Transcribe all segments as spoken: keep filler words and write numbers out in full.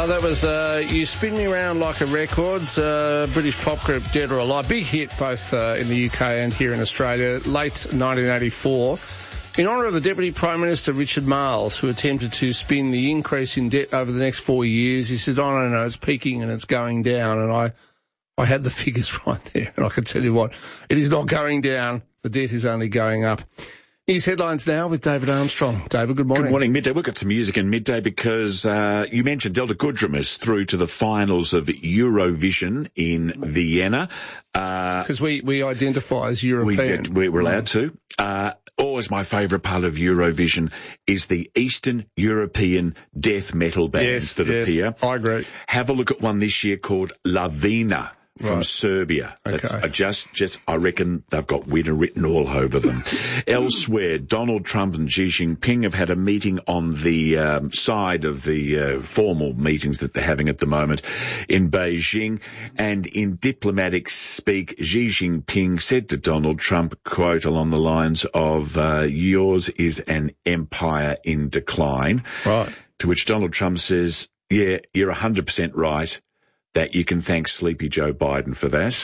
Oh, that was uh, You Spin Me Round Like a Records, uh, British pop group Dead or Alive. Big hit both uh, in the U K and here in Australia, late nineteen eighty-four. In honour of the Deputy Prime Minister Richard Marles, who attempted to spin the increase in debt over the next four years, he said, oh, no, no, it's peaking and it's going down. And I, I had the figures right there, and I can tell you what, it is not going down. The debt is only going up. News headlines now with David Armstrong. David, good morning. Good morning, Midday. We've got some music in Midday because uh, you mentioned Delta Goodrem is through to the finals of Eurovision in Vienna. Because uh, we, we identify as European. We, we're allowed to. Uh, always my favourite part of Eurovision is the Eastern European death metal bands yes, that yes, appear. I agree. Have a look at one this year called Lavina. From right. Serbia. That's okay. just, just, I reckon they've got winner written all over them. Elsewhere, Donald Trump and Xi Jinping have had a meeting on the um, side of the uh, formal meetings that they're having at the moment in Beijing. And in diplomatic speak, Xi Jinping said to Donald Trump, quote, along the lines of, uh, yours is an empire in decline. Right. To which Donald Trump says, yeah, you're one hundred percent right. That you can thank Sleepy Joe Biden for that.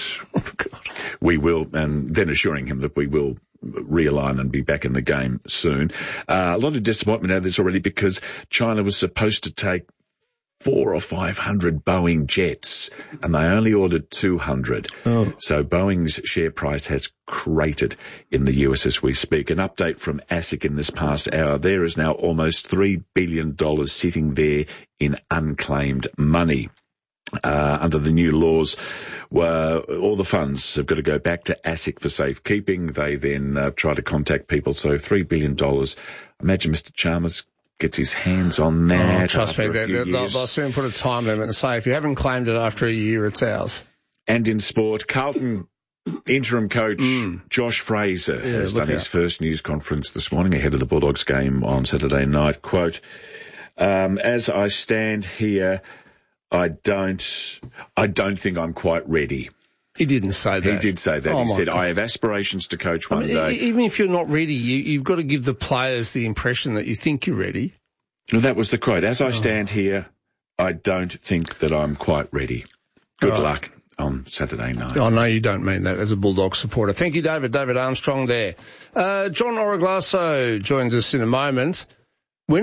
We will, and then assuring him that we will realign and be back in the game soon. Uh, a lot of disappointment out of this already because China was supposed to take four or five hundred Boeing jets, and they only ordered two hundred. Oh. So Boeing's share price has cratered in the U S as we speak. An update from ASIC in this past hour. There is now almost three billion dollars sitting there in unclaimed money. Uh, under the new laws, uh, all the funds have got to go back to ASIC for safekeeping. They then uh, try to contact people. So three billion dollars. Imagine Mister Chalmers gets his hands on that. Oh, trust me, they, they'll, they'll soon put a time limit and say, if you haven't claimed it after a year, it's ours. And in sport, Carlton interim coach mm. Josh Fraser yeah, has done out. his first news conference this morning ahead of the Bulldogs game on Saturday night. Quote, um, as I stand here, I don't, I don't think I'm quite ready. He didn't say that. He did say that. Oh he said, God. I have aspirations to coach one I mean, day. Even if you're not ready, you, you've got to give the players the impression that you think you're ready. Well, that was the quote. As I oh. stand here, I don't think that I'm quite ready. Good right. luck on Saturday night. Oh, no, you don't mean that as a Bulldog supporter. Thank you, David. David Armstrong there. Uh, John Oraglasso joins us in a moment.